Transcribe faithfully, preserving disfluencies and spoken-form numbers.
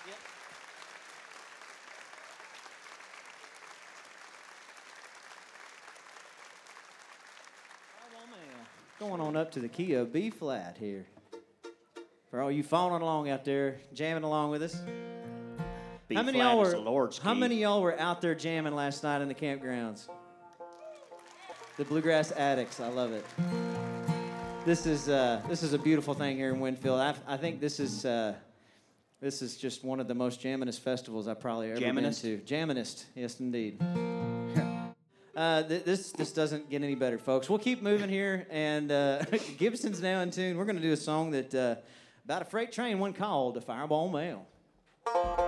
Going on up to the key of B flat here. For all you following along out there, jamming along with us. B how many flat y'all is were? the Lord's how key. many of y'all were out there jamming last night in the campgrounds? The Bluegrass Addicts, I love it. This is uh, this is a beautiful thing here in Winfield. I, I think this is uh, this is just one of the most jamminest festivals I've probably ever Jamminest? been to. Jamminest, yes indeed. Uh, th- this this doesn't get any better, folks. We'll keep moving here, and uh, Gibson's now in tune. We're going to do a song that uh, about a freight train, one called "The Fireball Mail."